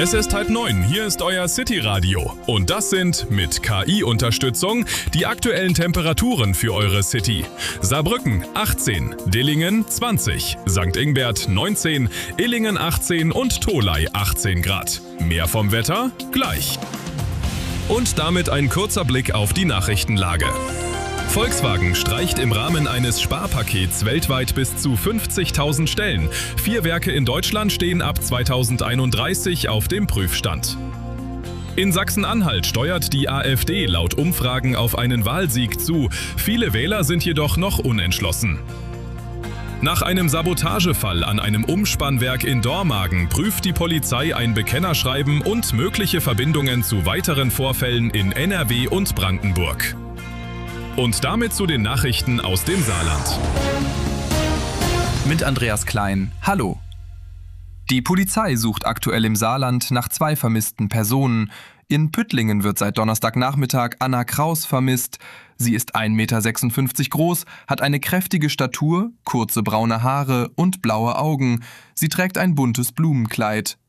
Es ist 8:30, hier ist euer City-Radio. Und das sind, mit KI-Unterstützung, die aktuellen Temperaturen für eure City. Saarbrücken 18, Dillingen 20, St. Ingbert 19, Illingen 18 und Tholey 18 Grad. Mehr vom Wetter gleich. Und damit ein kurzer Blick auf die Nachrichtenlage. Volkswagen streicht im Rahmen eines Sparpakets weltweit bis zu 50.000 Stellen. 4 Werke in Deutschland stehen ab 2031 auf dem Prüfstand. In Sachsen-Anhalt steuert die AfD laut Umfragen auf einen Wahlsieg zu. Viele Wähler sind jedoch noch unentschlossen. Nach einem Sabotagefall an einem Umspannwerk in Dormagen prüft die Polizei ein Bekennerschreiben und mögliche Verbindungen zu weiteren Vorfällen in NRW und Brandenburg. Und damit zu den Nachrichten aus dem Saarland. Mit Andreas Klein. Hallo. Die Polizei sucht aktuell im Saarland nach 2 vermissten Personen. In Püttlingen wird seit Donnerstagnachmittag Anna Kraus vermisst. Sie ist 1,56 Meter groß, hat eine kräftige Statur, kurze braune Haare und blaue Augen. Sie trägt ein buntes Blumenkleid.